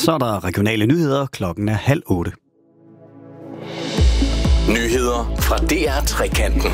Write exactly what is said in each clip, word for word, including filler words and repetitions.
Så er der regionale nyheder. Klokken er halv otte. Nyheder fra D R Trekanten.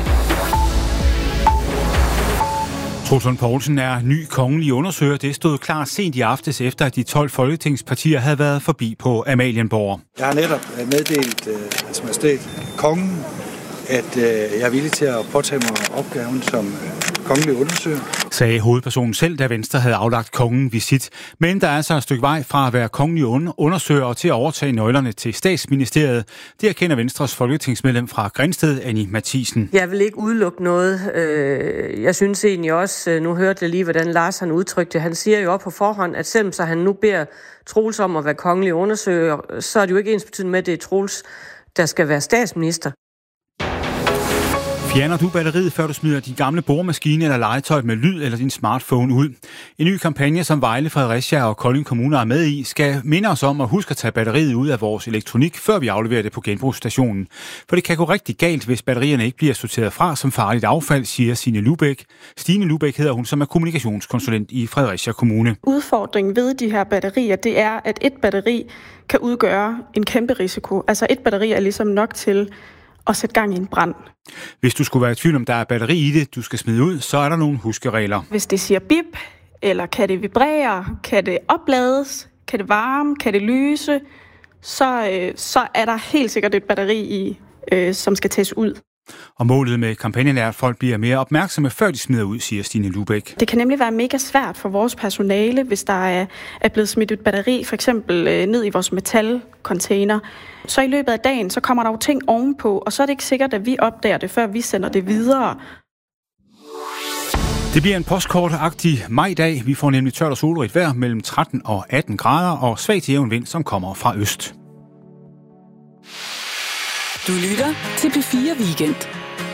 Troels Lund Poulsen er ny kongelig undersøger. Det stod klart sent i aftes, efter at de tolv folketingspartier havde været forbi på Amalienborg. Jeg har netop meddelt uh, Hans Majestæt kongen, at uh, jeg er villig til at påtage mig opgaven som uh, kongelig undersøger. Sagde hovedpersonen selv, da Venstre havde aflagt kongen visit. Men der er altså et stykke vej fra at være kongelig undersøger og til at overtage nøglerne til Statsministeriet. Det erkender Venstres folketingsmedlem fra Grindsted, Anni Matthiesen. Jeg vil ikke udelukke noget. Jeg synes egentlig også, nu hørte jeg lige, hvordan Lars han udtrykte. Han siger jo op på forhånd, at selvom så han nu beder Troels om at være kongelig undersøger, så er det jo ikke ensbetydende med, at det er Troels, der skal være statsminister. Fjerner du batteriet, før du smider din gamle boremaskine eller legetøj med lyd eller din smartphone ud? En ny kampagne, som Vejle, Fredericia og Kolding Kommuner er med i, skal minde os om at huske at tage batteriet ud af vores elektronik, før vi afleverer det på genbrugsstationen. For det kan gå rigtig galt, hvis batterierne ikke bliver sorteret fra som farligt affald, siger Stine Lubæk. Stine Lubæk hedder hun, som er kommunikationskonsulent i Fredericia Kommune. Udfordringen ved de her batterier, det er, at et batteri kan udgøre en kæmpe risiko. Altså et batteri er ligesom nok til og sætte gang i en brand. Hvis du skulle være i tvivl om, der er batteri i det, du skal smide ud, så er der nogle huskeregler. Hvis det siger bip, eller kan det vibrere, kan det oplades, kan det varme, kan det lyse, så, øh, så er der helt sikkert et batteri i, øh, som skal tages ud. Og målet med kampagnen er, at folk bliver mere opmærksomme, før de smider ud, siger Stine Lubæk. Det kan nemlig være mega svært for vores personale, hvis der er, er blevet smidt et batteri, for eksempel øh, ned i vores metalcontainer. Så i løbet af dagen, så kommer der jo ting ovenpå, og så er det ikke sikkert, at vi opdager det, før vi sender det videre. Det bliver en postkortagtig majdag. Vi får nemlig tørt og solrigt vejr mellem tretten og atten grader, og svag til jævn vind, som kommer fra øst. Du lytter til P fire Weekend.